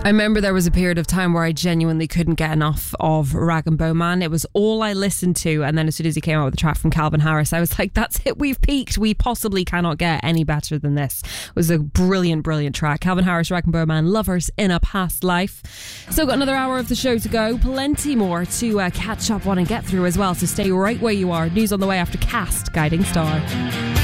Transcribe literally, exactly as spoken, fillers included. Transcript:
I remember there was a period of time where I genuinely couldn't get enough of Rag and Bone Man. It was all I listened to, and then as soon as he came out with a track from Calvin Harris, I was like, that's it, we've peaked. We possibly cannot get any better than this. It was a brilliant, brilliant track. Calvin Harris, Rag and Bone Man, Lovers in a Past Life. Still got another hour of the show to go. Plenty more to uh, catch up on and get through as well, so stay right where you are. News on the way after Cast, Guiding Star.